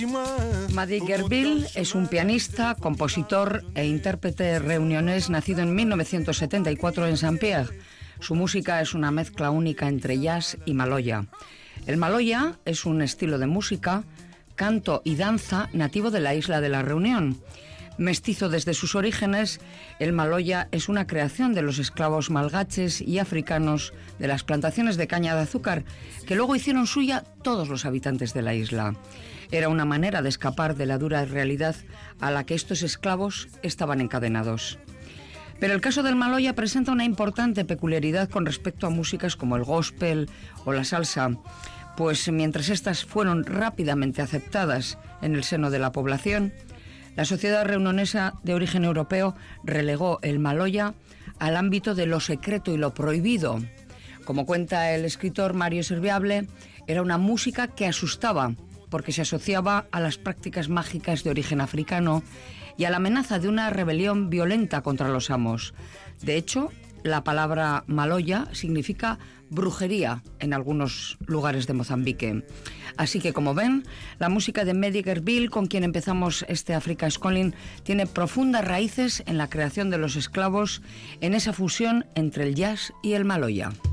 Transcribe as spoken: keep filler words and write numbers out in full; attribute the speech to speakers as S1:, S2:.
S1: Madi Gerbil es un pianista, compositor e intérprete reunionés nacido en mil novecientos setenta y cuatro en Saint-Pierre. Su música es una mezcla única entre jazz y maloya. El maloya es un estilo de música, canto y danza nativo de la isla de la Reunión. Mestizo desde sus orígenes, el maloya es una creación de los esclavos malgaches y africanos de las plantaciones de caña de azúcar, que luego hicieron suya todos los habitantes de la isla. Era una manera de escapar de la dura realidad a la que estos esclavos estaban encadenados. Pero el caso del maloya presenta una importante peculiaridad con respecto a músicas como el gospel o la salsa, pues mientras estas fueron rápidamente aceptadas en el seno de la población, la sociedad reunionesa de origen europeo relegó el maloya al ámbito de lo secreto y lo prohibido. Como cuenta el escritor Mario Serviable, era una música que asustaba porque se asociaba a las prácticas mágicas de origen africano y a la amenaza de una rebelión violenta contra los amos. De hecho, la palabra maloya significa brujería en algunos lugares de Mozambique. Así que, como ven, la música de Madi Gerbil, con quien empezamos este Africa's Calling, tiene profundas raíces en la creación de los esclavos, en esa fusión entre el jazz y el maloya.